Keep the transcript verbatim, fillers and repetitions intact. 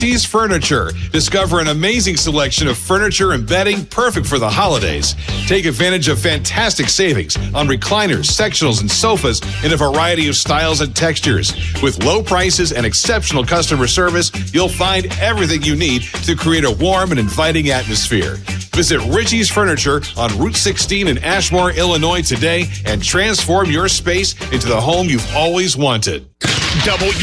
Richie's Furniture. Discover an amazing selection of furniture and bedding perfect for the holidays. Take advantage of fantastic savings on recliners, sectionals, and sofas in a variety of styles and textures. With low prices and exceptional customer service, you'll find everything you need to create a warm and inviting atmosphere. Visit Richie's Furniture on Route sixteen in Ashmore, Illinois today and transform your space into the home you've always wanted. Double